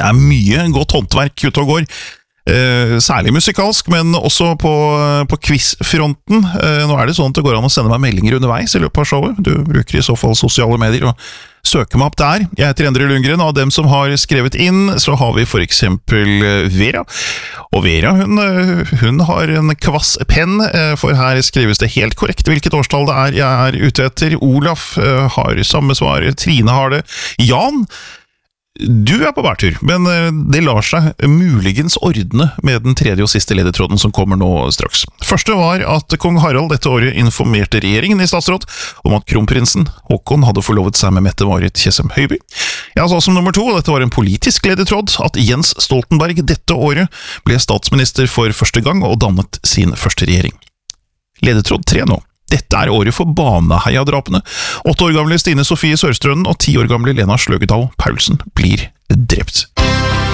Det mye godt håndverk ute og går. Særlig musikalsk, men også på quizfronten. Nå det sånn at det går an å sende meg meldinger underveis i løpet av showet. Du bruker i så fall sosiale medier og søker meg opp der. Jeg heter Endre Lundgren, og av dem som har skrevet inn, så har vi for eksempel Vera. Og Vera, hun har en kvass penn, for her skrives det helt korrekt hvilket årstall det jeg ute etter. Olaf har samme svar, Trine har det. Jan, du på bærtur, men det lar seg muligens ordne med den tredje og siste ledetråden som kommer nå straks. Første var at kong Harald dette året informerte regjeringen i statsråd om at kronprinsen Håkon hadde forlovet seg med Mette-Marit Tjessem-Høiby. Jeg sa som nummer 2, og dette var en politisk ledetråd, at Jens Stoltenberg dette året ble statsminister for første gang og dannet sin første regjering. Ledetråd 3 nå. Dette året for Baneheia-drapene. 8 år gamle Stine Sofie Sørstrønden og 10 år gamle Lena Sløgedal Paulsen blir drept.